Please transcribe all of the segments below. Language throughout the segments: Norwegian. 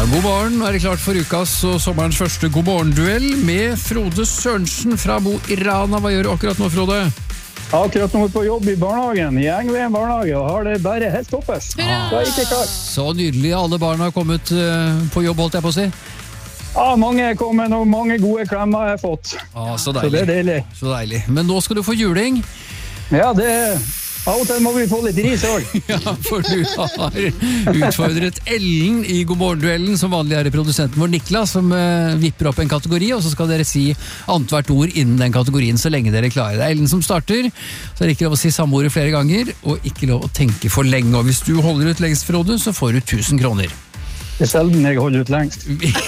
God morgen, er det klart for ukas og sommerens første God morgen-duell med Frode Sørensen fra Mo i Rana. Hva gjør du akkurat nå, Frode? Akkurat nå på jobb i barnehagen, i Engveien barnehage, og har det bare helt toppes. Det er ikke klart. Så nydelig, alle barna har kommet på jobb, holdt jeg på å si. Ja, mange er kommet, og mange gode klemmer jeg har fått. Så Så det er deilig. Så deilig. Men nå skal du få juling. Ja, det av og til må vi få litt ris også. Ja, for du har utfordret Ellen i God morgen-duellen. Som vanlig er det produsenten vår Niklas som vipper opp en kategori, og så skal dere si annethvert ord innen den kategorien så lenge dere klarer det. Ellen som starter, så er det ikke lov å si samme ordet flere ganger, og ikke lov å tenke for lenge. Og hvis du holder ut lengst, Frode, så får du 1000 kroner. Det er sjelden jeg holder ut lengst.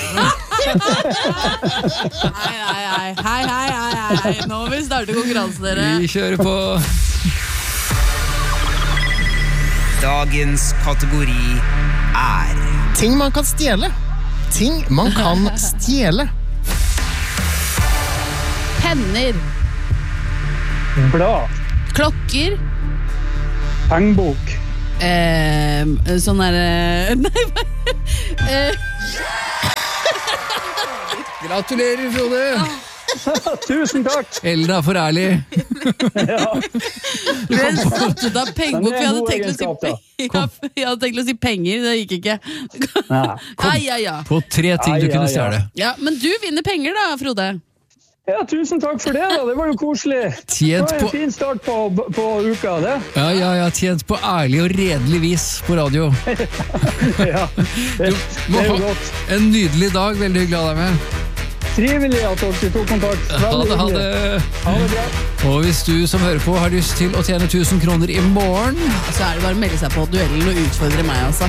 Hei. Nå må vi starte konkurransen, dere. Vi kjører på. Dagens kategori er ting man kan stjele. Ting man kan stjele. Penner. Blad, Klokker. pengebok, Sånn der Nei, Gratulerer, Frode. Tusen takk! Ellen er for ærlig. vi hadde satt ut av pengebok. Vi hadde tenkt å si penger. Det gikk ikke. Ja. På 3 ting du kunne stjele. Ja, men du vinner penger da, Frode. Ja, tusen takk for det da, det var jo koselig. Det var en fin start på uka, det. Ja, tjent på ærlig og redelig vis på radio. Ja, det er jo godt. En nydelig dag, veldig hyggelig å ha deg med. Trivelig at dere tok kontakt. Veldig Ha hyggelig. det. Ha det bra. Og hvis du som hører på har lyst til å tjene 1000 kroner i morgen, Så er det bare å melde seg på duellen og utfordre meg, altså.